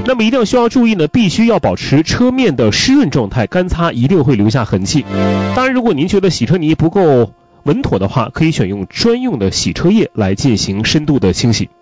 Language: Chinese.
那么一定需要注意呢，必须要保持车面的湿润状态，干擦一定会留下痕迹。当然，如果您觉得洗车泥不够稳妥的话，可以选用专用的洗车液来进行深度的清洗。